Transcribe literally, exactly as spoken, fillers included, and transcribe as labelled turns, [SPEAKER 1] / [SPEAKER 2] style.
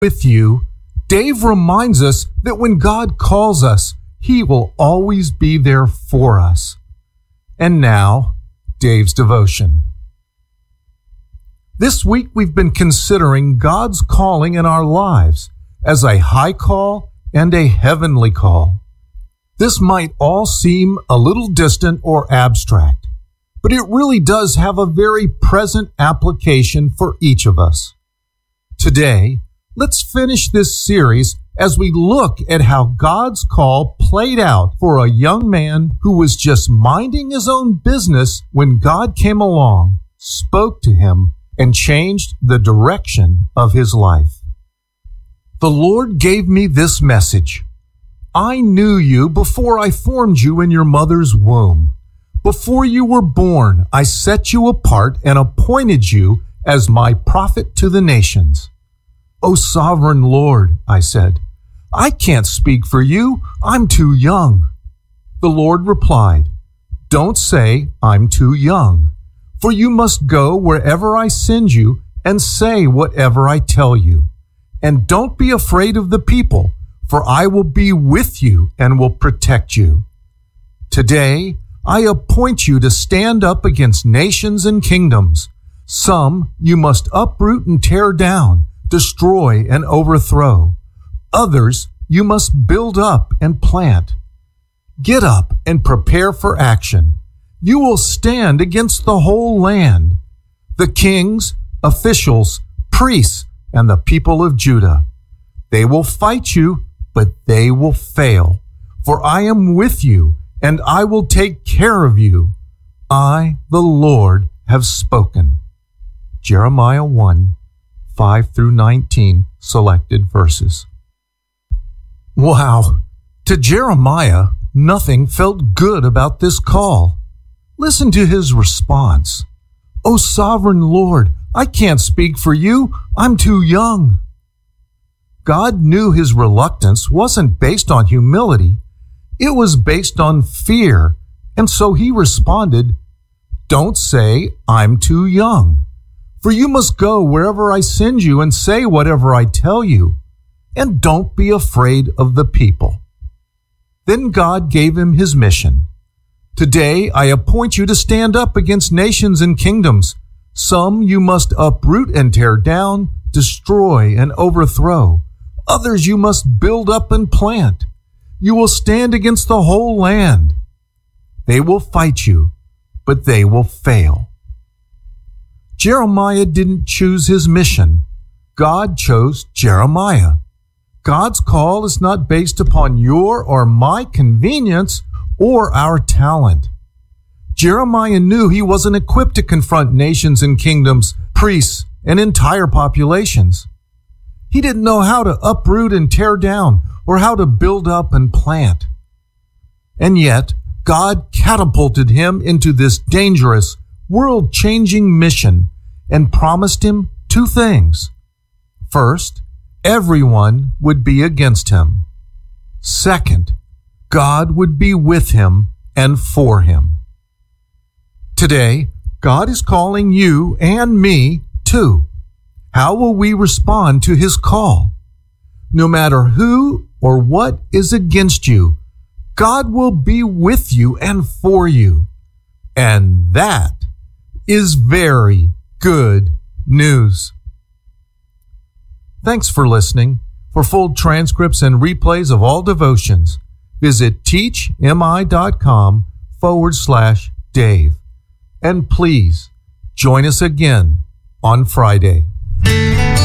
[SPEAKER 1] with you, Dave reminds us that when God calls us, He will always be there for us. And now, Dave's devotion. This week we've been considering God's calling in our lives as a high call and a heavenly call. This might all seem a little distant or abstract, but it really does have a very present application for each of us. Today, let's finish this series as we look at how God's call played out for a young man who was just minding his own business when God came along, spoke to him, and changed the direction of his life. The Lord gave me this message. I knew you before I formed you in your mother's womb. Before you were born, I set you apart and appointed you as my prophet to the nations. O sovereign Lord, I said, I can't speak for you. I'm too young. The Lord replied, Don't say I'm too young, for you must go wherever I send you and say whatever I tell you. And don't be afraid of the people, for I will be with you and will protect you. Today, I appoint you to stand up against nations and kingdoms. Some you must uproot and tear down, destroy and overthrow. Others you must build up and plant. Get up and prepare for action. You will stand against the whole land, the kings, officials, priests, and the people of Judah. They will fight you, but they will fail. For I am with you, and I will take care of you. I, the Lord, have spoken. Jeremiah one, five through nineteen, selected verses. Wow! To Jeremiah, nothing felt good about this call. Listen to his response. O sovereign Lord, I can't speak for you. I'm too young. God knew his reluctance wasn't based on humility. It was based on fear, and so he responded, Don't say I'm too young, for you must go wherever I send you and say whatever I tell you, and don't be afraid of the people. Then God gave him his mission. Today I appoint you to stand up against nations and kingdoms. Some you must uproot and tear down, destroy and overthrow. Others you must build up and plant. You will stand against the whole land. They will fight you, but they will fail. Jeremiah didn't choose his mission. God chose Jeremiah. God's call is not based upon your or my convenience or our talent. Jeremiah knew he wasn't equipped to confront nations and kingdoms, priests, and entire populations. He didn't know how to uproot and tear down or how to build up and plant. And yet, God catapulted him into this dangerous, world-changing mission and promised him two things. First, everyone would be against him. Second, God would be with him and for him. Today, God is calling you and me too. How will we respond to his call? No matter who or what is against you, God will be with you and for you. And that is very good news. Thanks for listening. For full transcripts and replays of all devotions, visit teachmi.com forward slash Dave. And please join us again on Friday.